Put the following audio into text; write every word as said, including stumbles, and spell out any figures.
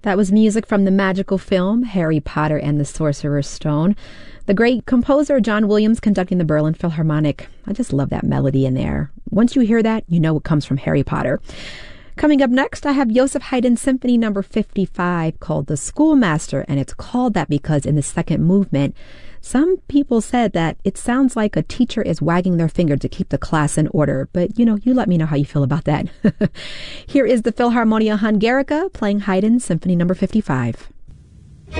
That was music from the magical film Harry Potter and the Sorcerer's Stone. The great composer John Williams conducting the Berlin Philharmonic. I just love that melody in there. Once you hear that, you know it comes from Harry Potter. Coming up next, I have Joseph Haydn's Symphony number fifty-five called The Schoolmaster, and it's called that because in the second movement, some people said that it sounds like a teacher is wagging their finger to keep the class in order. But, you know, you let me know how you feel about that. Here is the Philharmonia Hungarica playing Haydn's Symphony number fifty-five.